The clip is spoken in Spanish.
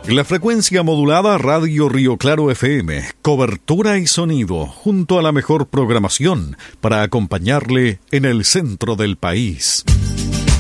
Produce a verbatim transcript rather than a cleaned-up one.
La frecuencia modulada Radio Río Claro F M, cobertura y sonido, junto a la mejor programación para acompañarle en el centro del país.